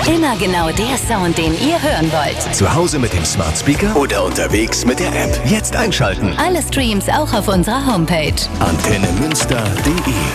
Immer genau der Sound, den ihr hören wollt. Zu Hause mit dem Smart Speaker oder unterwegs mit der App. Jetzt einschalten. Alle Streams auch auf unserer Homepage. AntenneMünster.de